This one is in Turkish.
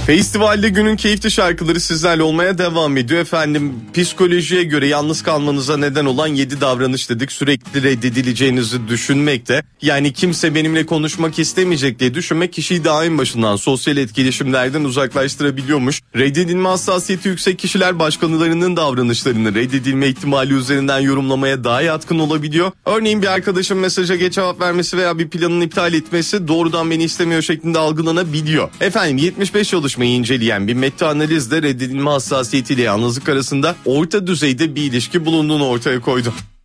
Festivalde günün keyifli şarkıları sizlerle olmaya devam ediyor. Efendim, psikolojiye göre yalnız kalmanıza neden olan 7 davranış dedik. Sürekli reddedileceğinizi düşünmekte. Yani kimse benimle konuşmak istemeyecek diye düşünmek kişiyi daim başından sosyal etkileşimlerden uzaklaştırabiliyormuş. Reddedilme hassasiyeti yüksek kişiler başkalarının davranışlarını reddedilme ihtimali üzerinden yorumlamaya daha yatkın olabiliyor. Örneğin bir arkadaşın mesaja geç cevap vermesi veya bir planın iptal etmesi doğrudan beni istemiyor şeklinde algılanabiliyor. Efendim, 75 çalışmayı inceleyen bir meta analizde reddedilme hassasiyetiyle yalnızlık arasında orta düzeyde bir ilişki bulunduğunu ortaya koydu.